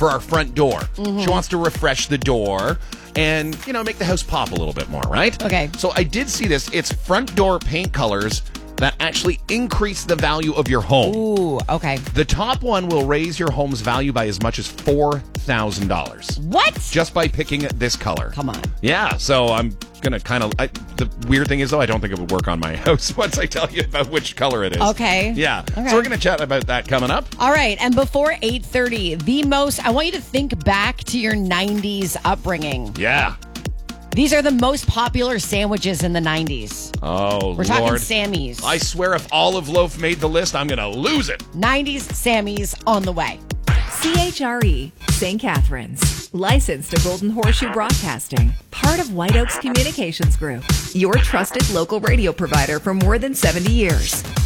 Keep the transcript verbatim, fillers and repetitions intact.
for our front door. Mm-hmm. She wants to refresh the door and, you know, make the house pop a little bit more, right? Okay. So I did see this. It's front door paint colors that actually increase the value of your home. Ooh, okay. The top one will raise your home's value by as much as four thousand dollars. What? Just by picking this color. Come on. Yeah, so I'm going to kind of... The weird thing is, though, I don't think it would work on my house once I tell you about which color it is. Okay. Yeah. Okay. So we're going to chat about that coming up. All right, and before eight thirty, the most... I want you to think back to your nineties upbringing. Yeah. These are the most popular sandwiches in the nineties. Oh, We're talking Lord. Sammy's. I swear if Olive Loaf made the list, I'm going to lose it. nineties Sammy's on the way. C H R E, Saint Catharines. Licensed to Golden Horseshoe Broadcasting. Part of White Oaks Communications Group. Your trusted local radio provider for more than seventy years.